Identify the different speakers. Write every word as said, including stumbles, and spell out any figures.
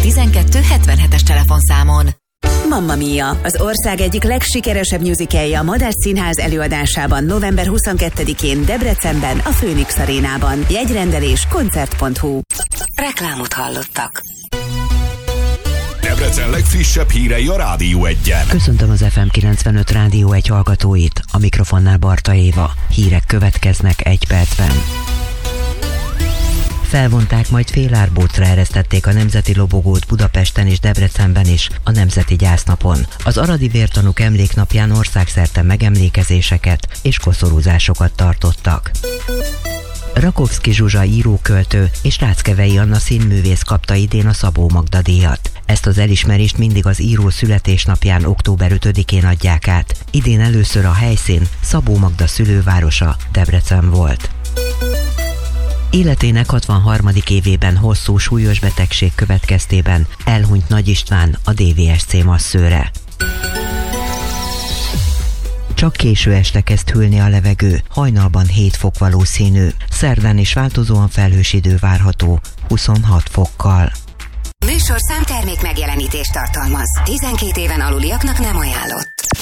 Speaker 1: tizenkettő hetvenhetes telefonszámon.
Speaker 2: Mamma Mia, az ország egyik legsikeresebb musicalje a Madách Színház előadásában november huszonkettedikén Debrecenben, a Phoenix Arénában. Jegyrendelés koncert pont hu.
Speaker 1: Reklámot hallottak.
Speaker 3: Debrecen legfrissebb hírei a Rádió Egyen.
Speaker 4: Köszöntöm az ef em kilencvenöt Rádió egy hallgatóit, a mikrofonnál Barta Éva. Hírek következnek egy percben. Felvonták, majd félárbócra eresztették a Nemzeti Lobogót Budapesten és Debrecenben is a Nemzeti Gyásznapon. Az aradi vértanúk emléknapján országszerte megemlékezéseket és koszorúzásokat tartottak. Rakovszky Zsuzsa íróköltő és Ráckevei Anna színművész kapta idén a Szabó Magda díjat. Ezt az elismerést mindig az író születésnapján október ötödikén adják át. Idén először a helyszín Szabó Magda szülővárosa, Debrecen volt. Életének hatvanharmadik évében hosszú súlyos betegség következtében elhunyt Nagy István, a dé vé es cé masszőre. Csak késő este kezd hűlni a levegő, hajnalban hét fok valószínű, szerdán is változóan felhős idő várható, huszonhat fokkal.
Speaker 1: Műsorszám termék megjelenítést tartalmaz. tizenkét éven aluliaknak nem ajánlott.